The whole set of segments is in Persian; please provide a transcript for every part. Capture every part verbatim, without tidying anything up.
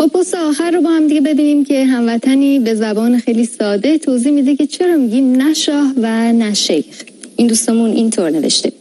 خب پست آخر رو با هم دیگه ببینیم که هموطنی به زبان خیلی ساده توضیح میده که چرا میگیم نه شاه و نه شیخ. این دوستمون اینطور نوشته: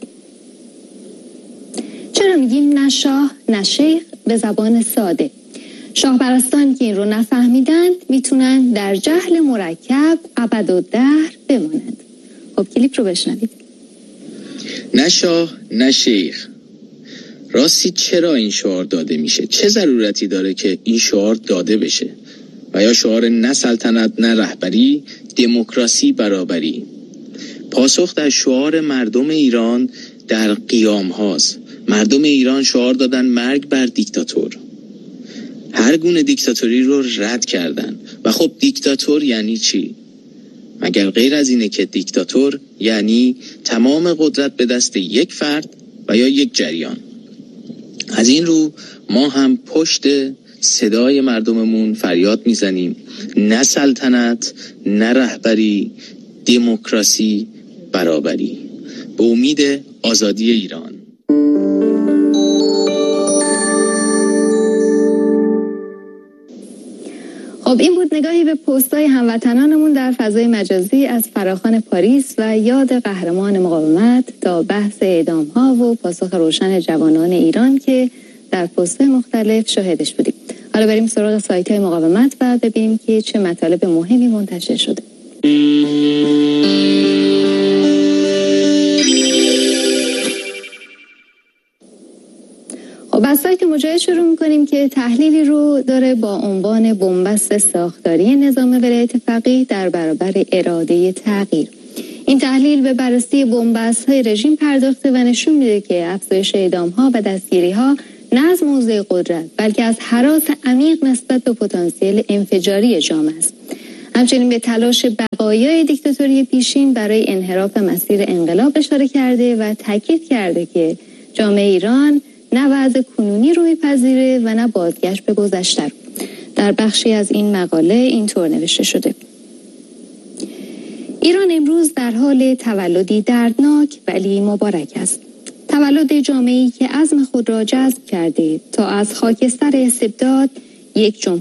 چرا میگیم نه شاه نه شیخ به زبان ساده؟ شاه پرستان که این رو نفهمیدند میتونن در جهل مرکب ابدالدهر بمونند. خب کلیپ رو بشنوید. نه شاه نه شیخ. راستی چرا این شعار داده میشه؟ چه ضرورتی داره که این شعار داده بشه؟ و یا شعار نه سلطنت نه رهبری، دموکراسی برابری. پاسخ در شعار مردم ایران در قیام هاست. مردم ایران شعار دادن مرگ بر دیکتاتور. هر گونه دیکتاتوری رو رد کردن. و خب دیکتاتور یعنی چی؟ مگر غیر از اینه که دیکتاتور یعنی تمام قدرت به دست یک فرد و یا یک جریان. از این رو ما هم پشت صدای مردممون فریاد میزنیم: نه سلطنت، نه رهبری، دموکراسی، برابری. به امید آزادی ایران. خب این بود نگاهی به پست‌های هموطنانمون در فضای مجازی از فراخوان پاریس و یاد قهرمان مقاومت تا بحث اعدام‌ها و پاسخ روشن جوانان ایران که در پست‌های مختلف شاهدش بودیم. حالا بریم سراغ سایت‌های مقاومت و ببینیم که چه مطالب مهمی منتشر شده. خب از سایت مجاهد شروع می‌کنیم که تحلیلی رو داره با عنوان بنبست ساختاری نظام ولایت فقیه در برابر اراده تغییر. این تحلیل به بررسی بنبست‌های رژیم پرداخته و نشون میده که افزایش اعدام‌ها و دستگیری‌ها نه از موضع قدرت بلکه از هراس عمیق نسبت به پتانسیل انفجاری جامعه است. همچنین به تلاش بقایای دیکتاتوری پیشین برای انحراف مسیر انقلاب اشاره کرده و تاکید کرده که جامعه ایران نه وضع کنونی رو میپذیره و نه بازگشت به گذشته رو. در بخشی از این مقاله اینطور نوشته شده: ایران امروز در حال تولدی دردناک ولی مبارک است. تولد جامعه‌ای که عزم خود را جذب کرده تا از خاکستر استبداد یک جمهوری